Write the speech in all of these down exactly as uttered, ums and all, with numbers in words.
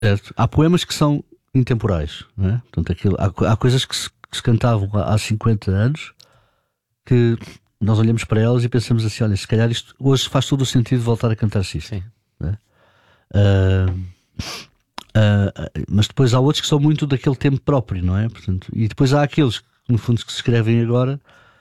Certo. Há poemas que são intemporais, não é? Portanto, aquilo, há, há coisas que se, que se cantavam há, há cinquenta anos que nós olhamos para elas e pensamos assim: olha, se calhar isto hoje faz todo o sentido voltar a cantar-se isto. Sim. Não é? Uh, uh, mas depois há outros que são muito daquele tempo próprio, não é? Portanto, e depois há aqueles que, no fundo, que se escrevem agora.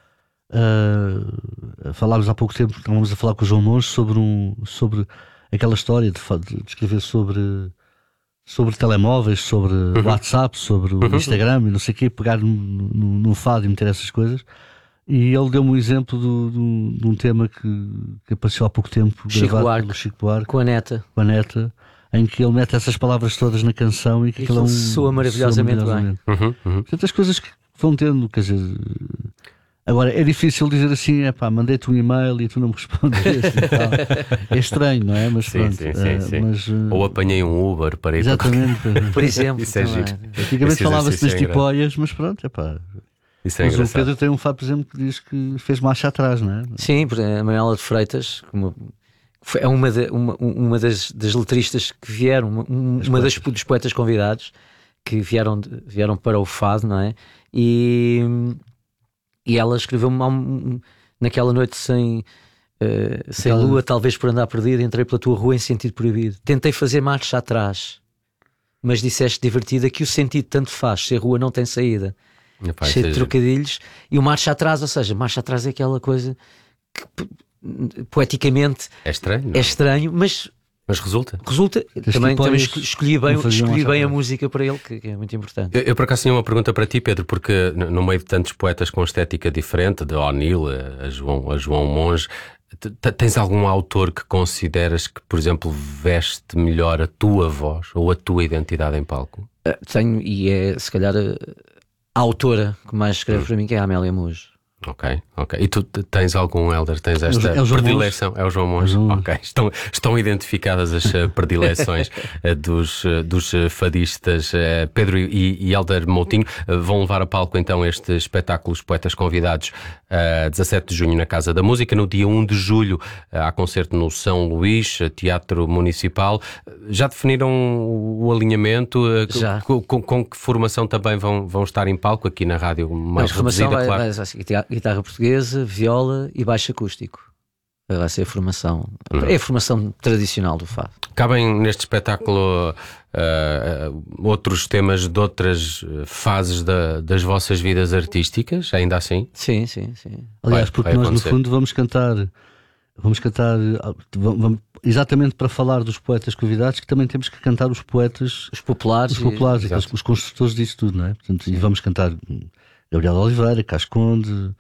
Uh, falámos há pouco tempo, estávamos a falar com o João Monge sobre, um, sobre aquela história de, de escrever sobre, sobre telemóveis, sobre uhum. WhatsApp, sobre o uhum. Instagram e não sei o quê, pegar no, no, no fado e meter essas coisas. E ele deu-me um exemplo do, do, de um tema que, que apareceu há pouco tempo, Chico Buarque, Chico Buarque, com a neta. com a neta, em que ele mete essas palavras todas na canção e que e aquilo é um, soa maravilhosamente, soa maravilhosamente bem. Uhum, uhum. Portanto, as coisas que vão tendo, quer dizer. Agora, é difícil dizer assim: é pá, mandei-te um e-mail e tu não me respondeste e tal. É estranho, não é? Mas sim, pronto. sim, sim, uh, sim. Mas, uh, Ou apanhei um Uber para ir exatamente. para... Por exemplo. Isso é também. giro. Antigamente Esse falava-se das exercício é tipóias, mas pronto, é pá. Isso é Mas o engraçado. Pedro tem um fado, por exemplo, que diz que fez marcha atrás, não é? Sim, por exemplo, a Manuela de Freitas, como foi- é uma, de- uma, uma das, das letristas que vieram, uma, um- As uma das, poetas. dos poetas convidados que vieram, de- vieram para o fado, não é? E, e ela escreveu-me há um- naquela noite sem, eh, sem Aquela- lua, talvez por andar perdida, entrei pela tua rua em sentido proibido. Tentei fazer marcha atrás, mas disseste divertida que o sentido tanto faz, se a rua não tem saída. Epá, Cheio de seja, trocadilhos. E o marcha atrás, ou seja, marcha atrás é aquela coisa que p- poeticamente é estranho, não? é estranho, mas mas resulta. resulta. As Também, também tipóias escolhi, escolhi bem, não faziam escolhi marcha bem a atrás. música para ele, que, que é muito importante. Eu, eu por acaso tinha uma pergunta para ti, Pedro, porque no no meio de tantos poetas com estética diferente, de O'Neill a João, a João Monge, t- t- tens algum autor que consideras que, por exemplo, veste melhor a tua voz ou a tua identidade em palco? Uh, Tenho, e é se calhar a, a autora que mais escreve Hum. para mim, que é a Amélia Mujo. Ok, ok. E tu t- tens algum Elder? Tens esta É o João predileção? É o João Monge? É o João Ok. Estão, estão identificadas as eh, predileções eh, dos, eh, dos eh, fadistas. Eh, Pedro e, e Elder Moutinho eh, vão levar a palco então este espetáculo Os Poetas Convidados, eh, dezassete de junho na Casa da Música. No dia um de julho eh, há concerto no São Luís, eh, Teatro Municipal. Eh, Já definiram o, o alinhamento? Eh, Já. Com, com, com que formação também vão, vão estar em palco aqui na rádio mais Não, a formação reduzida, vai, claro? vai, vai ser guitarra, guitarra portuguesa, viola e baixo acústico. Vai ser a formação. Uhum. É a formação tradicional do fado. Cabem neste espetáculo uh, uh, outros temas de outras fases da, das vossas vidas artísticas, ainda assim? Sim, sim, sim. Aliás, Vai- porque vai nós acontecer. no fundo vamos cantar, vamos cantar vamos, vamos- exatamente para falar dos poetas convidados, que também temos que cantar os poetas, Os populares. os populares, e- aqueles, os construtores disso tudo, não é? Portanto, e vamos cantar Gabriel Oliveira, Casconde, uh,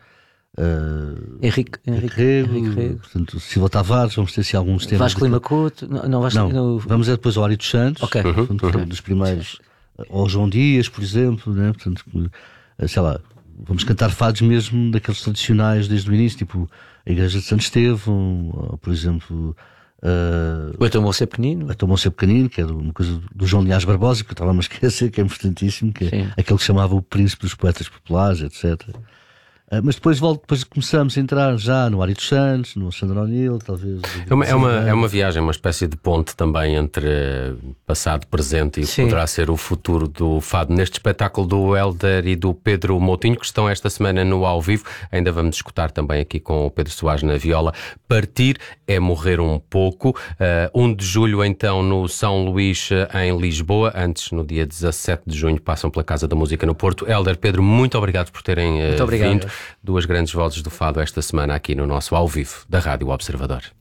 Henrique, Henrique Henrique, Rego, Henrique Rego. portanto, Silva Tavares, vamos ter assim alguns temas. Vasco Lima Couto. Não, não, Vasco, Não, no- vamos é depois ao Ari dos Santos, Ok. Uhum, portanto, uhum. que é um dos primeiros, ou João Dias, por exemplo, né? Portanto, sei lá, vamos cantar fados mesmo daqueles tradicionais desde o início, tipo a Igreja de Santo Estevão, ou, por exemplo, uh, O Então Vou Ser Pequenino. a Tomou Ser Pequenino, que é uma coisa do João Linhares Barbosa, que eu estava a me esquecer, que é importantíssimo, que é Sim. aquele que chamava o Príncipe dos Poetas Populares, etcétera. Uh, mas depois, volto, depois começamos a entrar já no Ari dos Santos, no Alexandre O'Neill, talvez. É uma, é, uma, é uma viagem, uma espécie de ponte também entre passado, presente e o que Sim. poderá ser o futuro do fado. Neste espetáculo do Elder e do Pedro Moutinho, que estão esta semana no Ao Vivo, ainda vamos escutar também aqui com o Pedro Soares na viola. Partir é morrer um pouco. Uh, um de julho então no São Luís, em Lisboa. Antes, no dia dezassete de junho, passam pela Casa da Música no Porto. Elder, Pedro, muito obrigado por terem uh, Muito obrigado. vindo. Duas grandes vozes do fado esta semana aqui no nosso Ao Vivo da Rádio Observador.